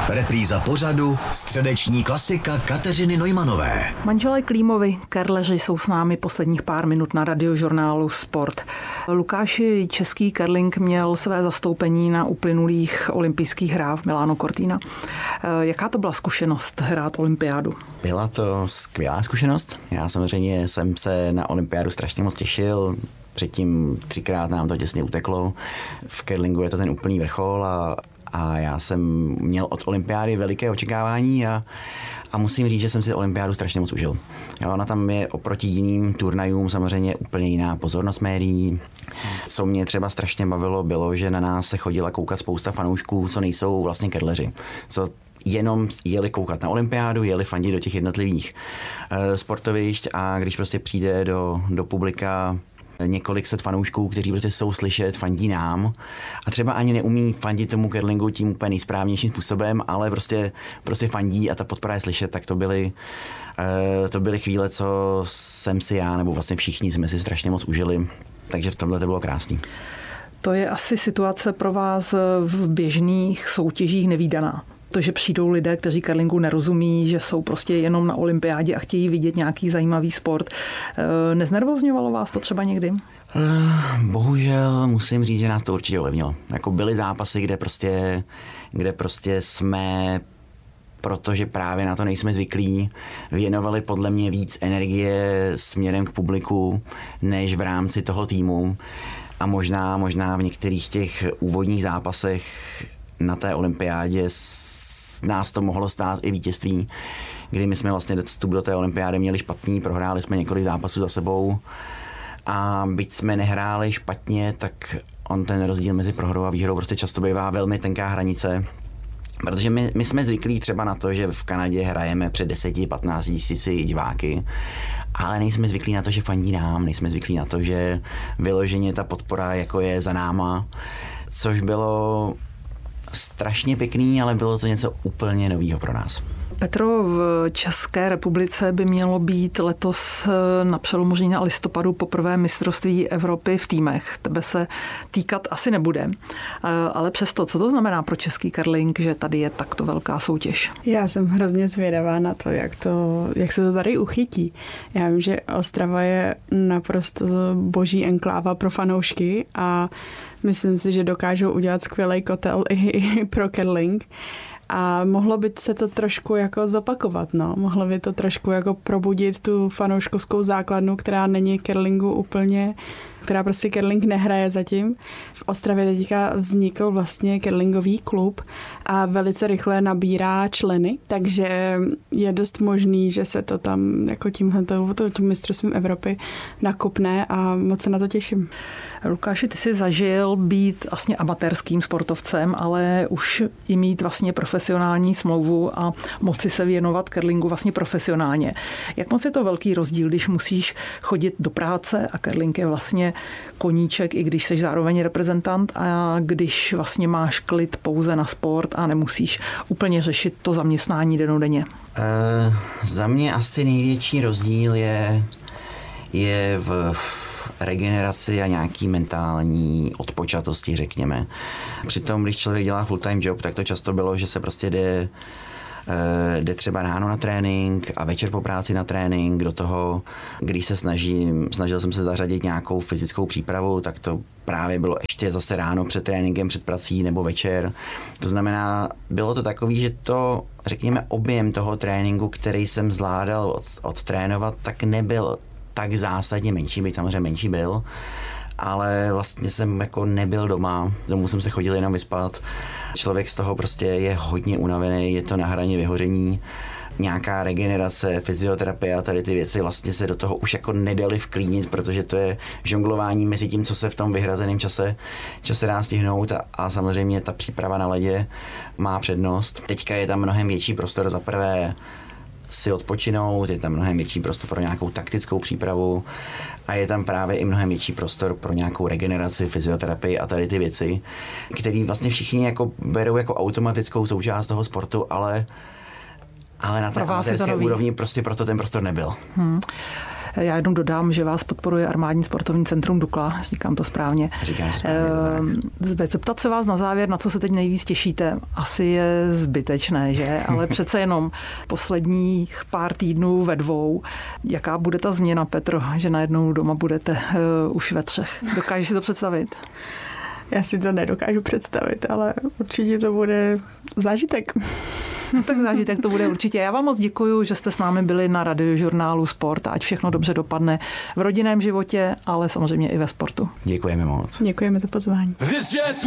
Repríza pořadu středeční klasika Kateřiny Neumanové. Manželé Klímovi, kerleři, jsou s námi posledních pár minut na radiožurnálu Sport. Lukáši, český curling měl své zastoupení na uplynulých olympijských hrách v Milano Cortina. Jaká to byla zkušenost hrát olympiádu? Byla to skvělá zkušenost. Já samozřejmě jsem se na olympiádu strašně moc těšil. Předtím 3krát nám to těsně uteklo. V curlingu je to ten úplný vrchol a já jsem měl od olympiády veliké očekávání a musím říct, že jsem si olympiádu strašně moc užil. Jo, ona tam je oproti jiným turnajům samozřejmě úplně jiná pozornost médií. Co mě třeba strašně bavilo, bylo, že na nás se chodila koukat spousta fanoušků, co nejsou vlastně curleři. Co jenom jeli koukat na olympiádu, jeli fandit do těch jednotlivých sportovišť a když prostě přijde do publika několik set fanoušků, kteří prostě jsou slyšet, fandí nám a třeba ani neumí fandit tomu curlingu tím úplně nejsprávnějším způsobem, ale prostě fandí a ta podpora je slyšet, tak to byly chvíle, co jsem si já, nebo vlastně všichni jsme si strašně moc užili, takže v tomhle to bylo krásný. To je asi situace pro vás v běžných soutěžích nevídaná. To, že přijdou lidé, kteří curlingu nerozumí, že jsou prostě jenom na olympiádě a chtějí vidět nějaký zajímavý sport. Neznervozňovalo vás to třeba někdy? Bohužel musím říct, že nás to určitě ovlivnilo. Jako byly zápasy, kde prostě jsme, protože právě na to nejsme zvyklí, věnovali podle mě víc energie směrem k publiku, než v rámci toho týmu. A možná v některých těch úvodních zápasech na té olympiádě nás to mohlo stát i vítězství, kdy my jsme vlastně vstup do té olympiády měli špatný, prohráli jsme několik zápasů za sebou a byť jsme nehráli špatně, tak on ten rozdíl mezi prohrou a výhrou prostě často bývá velmi tenká hranice. Protože my jsme zvyklí třeba na to, že v Kanadě hrajeme před 10-15 tisíci diváky, ale nejsme zvyklí na to, že fandí nám, nejsme zvyklí na to, že vyloženě ta podpora jako je za náma, což bylo strašně pěkný, ale bylo to něco úplně novýho pro nás. Petro, v České republice by mělo být letos na přelomu října a listopadu poprvé mistrovství Evropy v týmech. Tebe se týkat asi nebude. Ale přesto, co to znamená pro český curling, že tady je takto velká soutěž? Já jsem hrozně zvědavá na to, jak se to tady uchytí. Já vím, že Ostrava je naprosto boží enkláva pro fanoušky a myslím si, že dokážou udělat skvělý kotel i pro curling. A mohlo by se to trošku jako zopakovat, no. Mohlo by to trošku jako probudit tu fanouškovskou základnu, která není curlingu úplně, která prostě curling nehraje zatím. V Ostravě teďka vznikl vlastně curlingový klub a velice rychle nabírá členy, takže je dost možný, že se to tam jako tím mistrovstvím Evropy nakopne a moc se na to těším. Lukáši, ty jsi zažil být vlastně amatérským sportovcem, ale už i mít vlastně profesionální smlouvu a moci se věnovat curlingu vlastně profesionálně. Jak moc je to velký rozdíl, když musíš chodit do práce a curling je vlastně koníček, i když jsi zároveň reprezentant a když vlastně máš klid pouze na sport a nemusíš úplně řešit to zaměstnání dennodenně? Za mě asi největší rozdíl je v regeneraci a nějaký mentální odpočatosti, řekněme. Přitom, když člověk dělá full-time job, tak to často bylo, že se prostě jde třeba ráno na trénink a večer po práci na trénink. Do toho, když se snažil jsem se zařadit nějakou fyzickou přípravu, tak to právě bylo ještě zase ráno před tréninkem, před prací nebo večer. To znamená, bylo to takový, že to, řekněme, objem toho tréninku, který jsem zvládal odtrénovat, tak nebyl tak zásadně menší, byť samozřejmě menší byl, ale vlastně jsem jako nebyl doma, domů jsem se chodil jenom vyspat. Člověk z toho prostě je hodně unavený, je to na hraně vyhoření. Nějaká regenerace, fyzioterapie a tady ty věci vlastně se do toho už jako nedali vklínit, protože to je žonglování mezi tím, co se v tom vyhrazeném čase dá stihnout a samozřejmě ta příprava na ledě má přednost. Teďka je tam mnohem větší prostor za prvé si odpočinout, je tam mnohem větší prostor pro nějakou taktickou přípravu a je tam právě i mnohem větší prostor pro nějakou regeneraci, fyzioterapii a tady ty věci, které vlastně všichni jako berou jako automatickou součást toho sportu, ale na té amatérské úrovni prostě proto ten prostor nebyl. Já jenom dodám, že vás podporuje Armádní sportovní centrum Dukla, říkám to správně. Zeptat se vás na závěr, na co se teď nejvíc těšíte, asi je zbytečné, že? Ale přece jenom posledních pár týdnů ve dvou. Jaká bude ta změna, Petro, že najednou doma budete už ve třech? Dokážeš si to představit? Já si to nedokážu představit, ale určitě to bude zážitek. No tak zážitek to bude určitě. Já vám moc děkuju, že jste s námi byli na Radiožurnálu Sport, ať všechno dobře dopadne v rodinném životě, ale samozřejmě i ve sportu. Děkujeme moc. Děkujeme za pozvání.